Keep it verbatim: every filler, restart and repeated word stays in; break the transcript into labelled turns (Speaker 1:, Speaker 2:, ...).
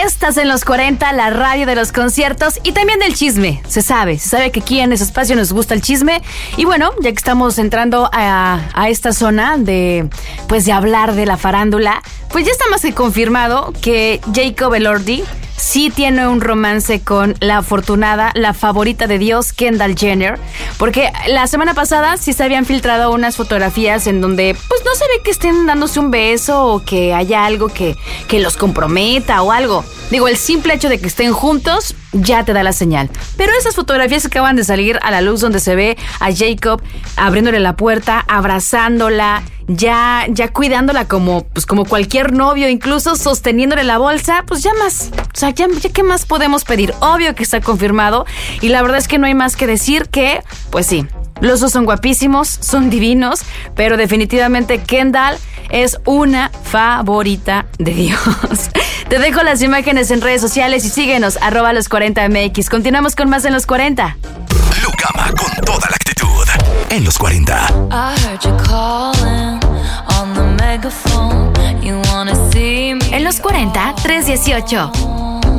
Speaker 1: Estás en los cuarenta, la radio de los conciertos y también del chisme. Se sabe, se sabe que aquí en ese espacio nos gusta el chisme. Y bueno, ya que estamos entrando a, a esta zona de, pues de hablar de la farándula, pues ya está más que confirmado que Jacob Elordi sí tiene un romance con la afortunada, la favorita de Dios, Kendall Jenner, porque la semana pasada sí se habían filtrado unas fotografías en donde pues no se ve que estén dándose un beso o que haya algo que, que los comprometa o algo. Digo, el simple hecho de que estén juntos ya te da la señal. Pero esas fotografías acaban de salir a la luz donde se ve a Jacob abriéndole la puerta, abrazándola, ya, ya cuidándola como, pues como cualquier novio, incluso sosteniéndole la bolsa, pues ya más. O sea, ya, ya qué más podemos pedir. Obvio que está confirmado y la verdad es que no hay más que decir que, pues sí, los dos son guapísimos, son divinos, pero definitivamente Kendall es una favorita de Dios. Te dejo las imágenes en redes sociales y síguenos, arroba los cuarenta M X. Continuamos con más en los cuarenta.
Speaker 2: Lucama con toda la actitud en los cuarenta.
Speaker 1: En los cuarenta, tres dieciocho.